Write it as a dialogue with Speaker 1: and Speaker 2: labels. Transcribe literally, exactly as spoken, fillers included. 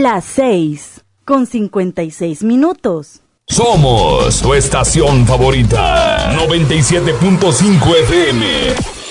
Speaker 1: Las seis con cincuenta y seis minutos.
Speaker 2: Somos tu estación favorita, noventa y siete punto cinco F M.